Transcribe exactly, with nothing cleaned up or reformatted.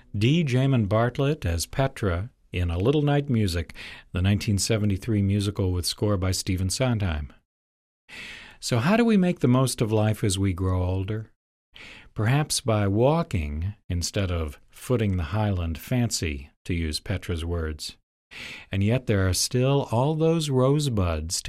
D. Jamin Bartlett as Petra in A Little Night Music, the nineteen seventy-three musical with score by Stephen Sondheim. So how do we make the most of life as we grow older? Perhaps by walking instead of footing the Highland fancy, to use Petra's words. And yet there are still all those rosebuds